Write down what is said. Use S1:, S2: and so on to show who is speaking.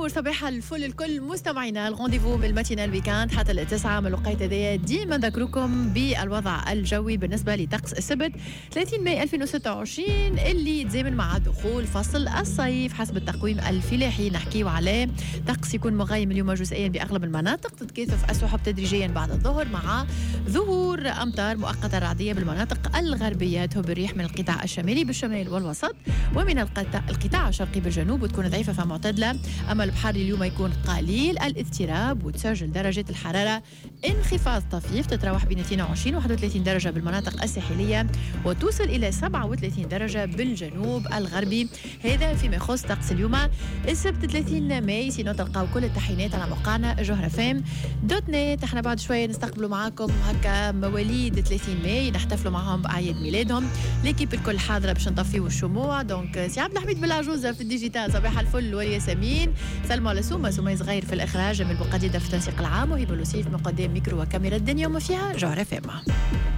S1: الأمور صباح الفل الكل مستمعينا الغونديفو بالماتينا الويكاند حتى التسعة من الوقت هذايا ديما نذكركم بالوضع الجوي بالنسبة لطقس السبت 30 ماي 2026 اللي تزامن مع دخول فصل الصيف حسب التقويم الفلاحي. نحكيو عليه طقس يكون مغيم اليوم جزئيا بأغلب المناطق، تتكاثف السحب تدريجيا بعد الظهر مع ظهور أمطار مؤقتة رعدية بالمناطق الغربية، تهب الريح من القطاع الشمالي بالشمال والوسط ومن القطاع الشرقي بالجنوب وتكون ضعيفة فمعتدلة. أما البحر اليوم يكون قليل الاضطراب وتسجل درجة الحرارة انخفاض طفيف تتراوح بين 22 و 31 درجة بالمناطق الساحلية وتوصل إلى 37 درجة بالجنوب الغربي. هذا فيما يخص طقس اليوم السبت 30 ماي. سينو تلقاو كل التحيينات على موقعنا جوهرفام.net. احنا بعد شوية نستقبلوا معاكم هكا مواليد 30 ماي نحتفلوا معهم بأعياد ميلادهم. ليكيب الكل حاضرة باش نطفيو الشموع. دونك سي عبد الحميد بالعجوزة في الديجيتال، صباح الفل وليا سمين، سلمى على سومة صغير في الإخراج، من بقديدة في التنسيق العام، وهبة لوسيف من قدام ميكرو وكاميرا الدنيا وما فيها جوهرفام.